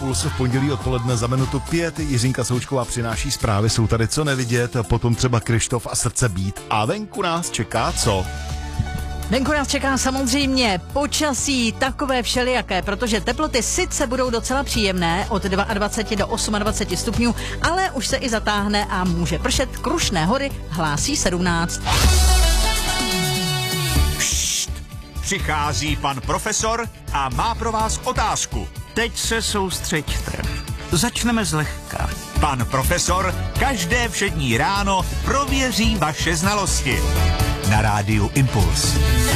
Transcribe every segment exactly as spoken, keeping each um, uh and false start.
Impuls v pondělí odpoledne za minutu pět. Jiřinka Součková přináší zprávy, jsou tady co nevidět, potom třeba Krištof a srdce být. A venku nás čeká co? Venku nás čeká samozřejmě počasí takové všelijaké, protože teploty sice budou docela příjemné od dvacet dva do dvacet osm stupňů, ale už se i zatáhne a může pršet. Krušné hory hlásí sedmnáct. Pšt, přichází pan profesor a má pro vás otázku. Teď se soustřeďte. Začneme zlehka. Pan profesor každé všední ráno prověří vaše znalosti. Na rádiu Impuls.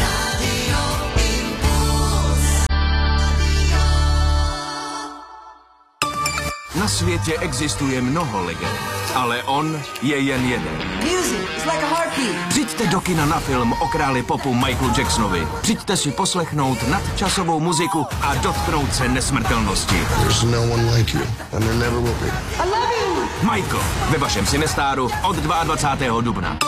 Na světě existuje mnoho legend, ale on je jen jeden. Přijďte do kina na film o králi popu Michaelu Jacksonovi. Přijďte si poslechnout nadčasovou muziku a dotknout se nesmrtelnosti. No one like you, and there never will be. I love you. Michael ve vašem Cinestáru od dvacátého druhého dubna.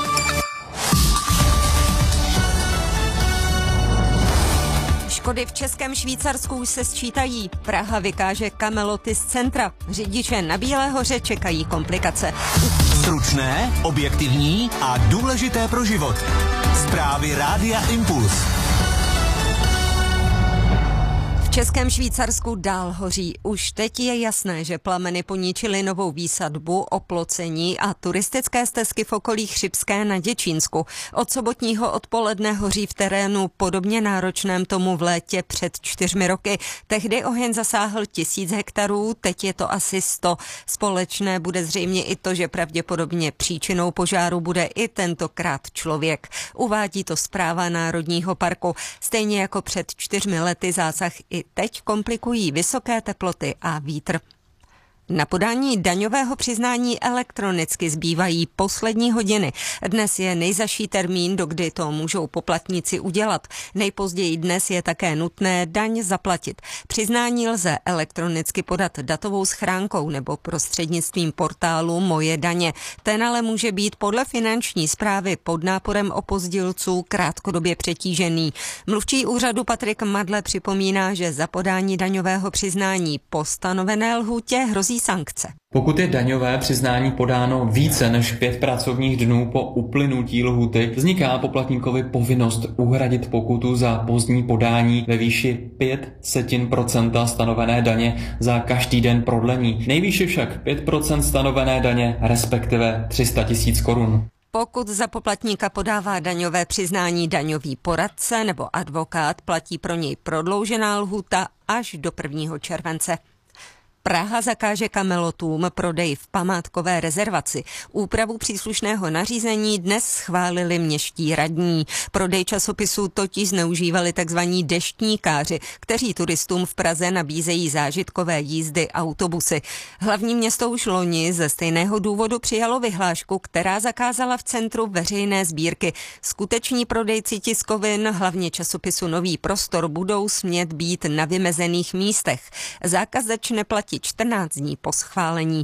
Škody v Českém Švýcarsku už se sčítají. Praha vykáže kameloty z centra. Řidiče na Bílé hoře čekají komplikace. Stručné, objektivní a důležité pro život. Zprávy Rádia Impuls. V Českém Švýcarsku dál hoří. Už teď je jasné, že plameny poničily novou výsadbu, oplocení a turistické stezky v okolí Chřibské na Děčínsku. Od sobotního odpoledne hoří v terénu podobně náročném tomu v létě před čtyřmi roky. Tehdy oheň zasáhl tisíc hektarů, teď je to asi sto. Společné bude zřejmě i to, že pravděpodobně příčinou požáru bude i tentokrát člověk. Uvádí to zpráva Národního parku. Stejně jako před čtyřmi lety zásah i teď komplikují vysoké teploty a vítr. Na podání daňového přiznání elektronicky zbývají poslední hodiny. Dnes je nejzazší termín, dokdy to můžou poplatníci udělat. Nejpozději dnes je také nutné daň zaplatit. Přiznání lze elektronicky podat datovou schránkou nebo prostřednictvím portálu Moje daně. Ten ale může být podle finanční správy pod náporem opozdělců krátkodobě přetížený. Mluvčí úřadu Patrik Madle připomíná, že za podání daňového přiznání po stanovené lhůtě hrozí sankce. Pokud je daňové přiznání podáno více než pět pracovních dnů po uplynutí lhůty, vzniká poplatníkovi povinnost uhradit pokutu za pozdní podání ve výši pět setin procenta stanovené daně za každý den prodlení. Nejvýše však pět procent stanovené daně, respektive tři sta tisíc korun. Pokud za poplatníka podává daňové přiznání daňový poradce nebo advokát, platí pro něj prodloužená lhůta až do prvního července. Praha zakáže kamelotům prodej v památkové rezervaci. Úpravu příslušného nařízení dnes schválili městští radní. Prodej časopisů totiž zneužívali tzv. Deštníkáři, kteří turistům v Praze nabízejí zážitkové jízdy autobusy. Hlavní město už loni ze stejného důvodu přijalo vyhlášku, která zakázala v centru veřejné sbírky. Skuteční prodejci tiskovin, hlavně časopisu Nový prostor, budou smět být na vymezených místech. Zákaz začne platit čtrnáct dní po schválení.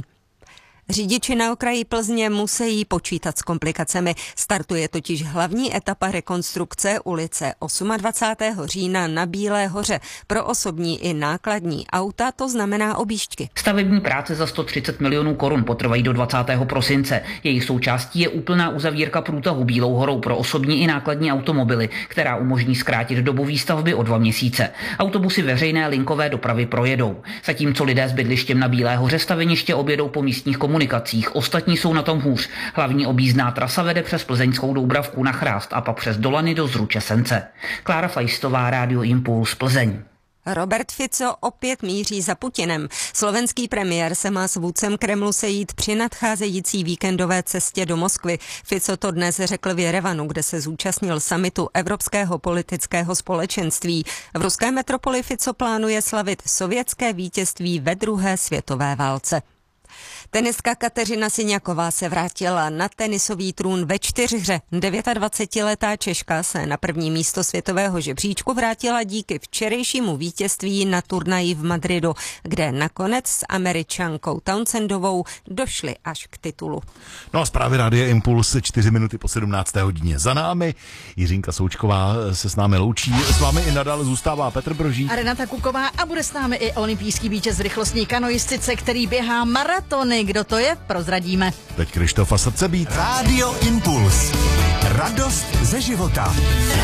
Řidiči na okraji Plzně musí počítat s komplikacemi. Startuje totiž hlavní etapa rekonstrukce ulice dvacátého osmého října na Bílé hoře. Pro osobní i nákladní auta to znamená objížďky. Stavební práce za sto třicet milionů korun potrvají do dvacátého prosince. Jejich součástí je úplná uzavírka průtahu Bílou horou pro osobní i nákladní automobily, která umožní zkrátit dobu výstavby o dva měsíce. Autobusy veřejné linkové dopravy projedou. Zatímco lidé s bydlištěm na Bílé hoře staveniště objedou po místních komunikacích. komunikacích. Ostatní jsou na tom hůř. Hlavní objízdná trasa vede přes Plzeňskou Doubravku na Chrást a pak přes Dolany do Zruče Sence. Klára Fajstová, Rádio Impuls, Plzeň. Robert Fico opět míří za Putinem. Slovenský premiér se má s vůdcem Kremlu sejít při nadcházející víkendové cestě do Moskvy. Fico to dnes řekl v Jerevanu, kde se zúčastnil summitu Evropského politického společenství. V ruské metropoli Fico plánuje slavit sovětské vítězství ve druhé světové válce. Tenistka Kateřina Siňaková se vrátila na tenisový trůn ve čtyřhře. dvacetidevítiletá Češka se na první místo světového žebříčku vrátila díky včerejšímu vítězství na turnaji v Madridu, kde nakonec s Američankou Townsendovou došli až k titulu. No a zprávy Rádia Impuls čtyři minuty po sedmnácté hodině za námi. Jiřinka Součková se s námi loučí. S vámi i nadále zůstává Petr Brožík a Renata Kuková a bude s námi i olympijský vítěz rychlostní kanoistice, který běhá maratony. Kdo to je? Prozradíme. Teď Krištof a Srdce bít. Rádio Impuls. Radost ze života.